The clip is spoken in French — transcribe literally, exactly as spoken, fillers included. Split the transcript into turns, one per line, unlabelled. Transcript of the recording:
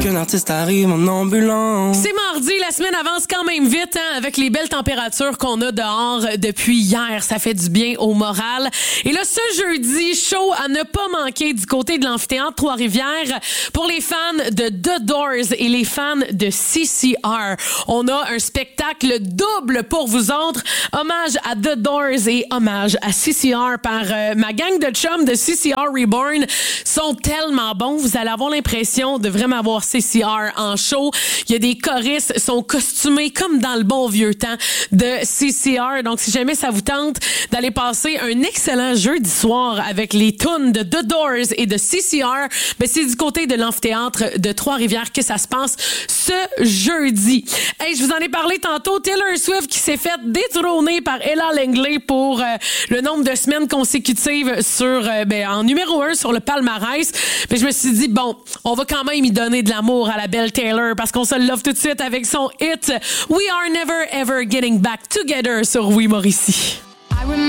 Qu'un artiste arrive en ambulance.
C'est mardi, la semaine avance quand même vite, hein, avec les belles températures qu'on a dehors depuis hier. Ça fait du bien au moral. Et là, ce jeudi, show à ne pas manquer du côté de l'amphithéâtre Trois-Rivières pour les fans de The Doors et les fans de C C R. On a un spectacle double pour vous autres. Hommage à The Doors et hommage à C C R par euh, ma gang de chums de C C R Reborn. Sont tellement bons. Vous allez avoir l'impression de vraiment avoir C C R en show. Il y a des choristes, sont costumés comme dans le bon vieux temps de C C R. Donc, si jamais ça vous tente d'aller passer un excellent jeudi soir avec les tunes de The Doors et de C C R, ben c'est du côté de l'amphithéâtre de Trois-Rivières que ça se passe ce jeudi. Hey, je vous en ai parlé tantôt. Taylor Swift qui s'est fait détrôner par Ella Langley pour euh, le nombre de semaines consécutives sur euh, ben, en numéro un sur le palmarès. Mais je me suis dit, bon, on va quand même y donner de l'amour à la belle Taylor parce qu'on se love tout de suite avec son hit We Are Never Ever Getting Back Together sur Oui Mauricie.